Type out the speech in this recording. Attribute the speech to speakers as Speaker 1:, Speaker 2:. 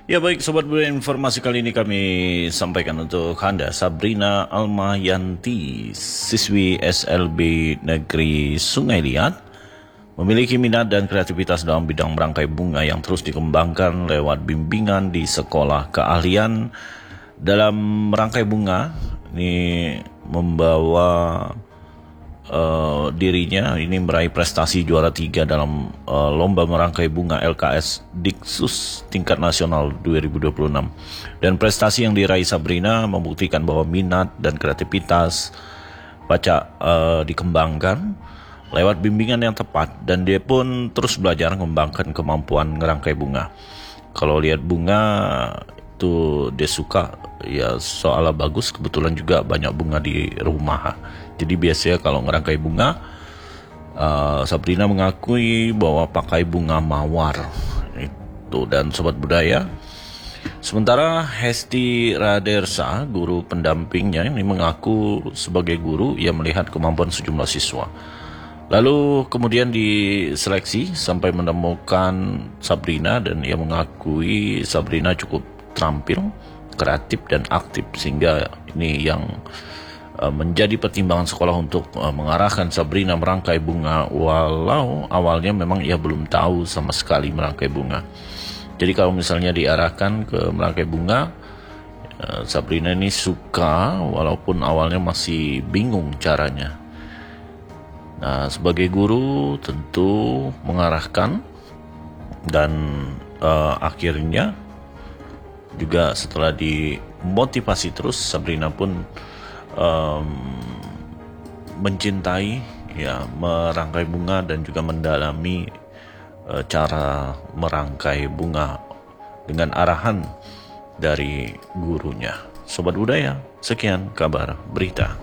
Speaker 1: Ya baik Sobat Budaya, informasi kali ini kami sampaikan untuk Anda. Sabrina Almayanti, siswi SLB Negeri Sungai Liat, memiliki minat dan kreativitas dalam bidang merangkai bunga yang terus dikembangkan lewat bimbingan di sekolah keahlian dalam merangkai bunga. Ini membawa dirinya ini meraih prestasi juara 3 dalam lomba merangkai bunga LKS Diksus tingkat nasional 2026. Dan prestasi yang diraih Sabrina membuktikan bahwa minat dan kreativitas baca dikembangkan lewat bimbingan yang tepat, dan dia pun terus belajar mengembangkan kemampuan ngerangkai bunga. Kalau lihat bunga itu dia suka, ya soalnya bagus, kebetulan juga banyak bunga di rumah. Jadi biasanya kalau ngerangkai bunga, Sabrina mengakui bahwa pakai bunga mawar itu. Dan Sobat Budaya, sementara Hesti Radersa, guru pendampingnya, ini mengaku sebagai guru ia melihat kemampuan sejumlah siswa, lalu kemudian diseleksi sampai menemukan Sabrina, dan ia mengakui Sabrina cukup terampil, kreatif dan aktif, sehingga ini yang menjadi pertimbangan sekolah untuk mengarahkan Sabrina merangkai bunga, walau awalnya memang ia belum tahu sama sekali merangkai bunga. Jadi kalau misalnya diarahkan ke merangkai bunga, Sabrina ini suka walaupun awalnya masih bingung caranya. Nah, sebagai guru tentu mengarahkan, dan akhirnya juga setelah dimotivasi terus, Sabrina pun mencintai ya merangkai bunga dan juga mendalami cara merangkai bunga dengan arahan dari gurunya. Sobat Budaya, sekian kabar berita.